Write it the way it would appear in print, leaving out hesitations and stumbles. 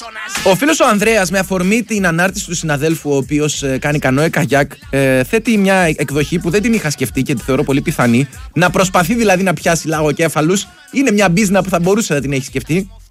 Ο φίλος ο Ανδρέας, με αφορμή την ανάρτηση του συναδέλφου, ο οποίος κάνει κανόε καγιάκ, θέτει μια εκδοχή που δεν την είχα σκεφτεί και τη θεωρώ πολύ πιθανή. Να προσπαθεί δηλαδή να πιάσει λαγοκέφαλους. Είναι μια μπίζνα που θα μπορούσε να την έχει σκεφτεί.